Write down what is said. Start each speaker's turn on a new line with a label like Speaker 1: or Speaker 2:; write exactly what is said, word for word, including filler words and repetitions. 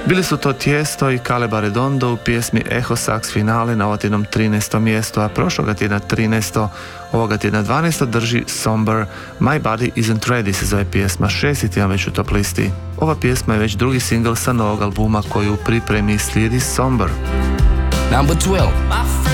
Speaker 1: Bili su to Tiesto i Caleb Arredondo u pjesmi Echo Sax Finale na ovom trinaestom mjestu, a prošloga tjedna trinaesto, ovoga tjedna dvanaesto drži Somber My Body Isn't Ready se zove pjesma, šesti tjedan već u top listi. Ova pjesma je već drugi singl sa novog albuma koji u pripremi slijedi Somber.
Speaker 2: Number twelve.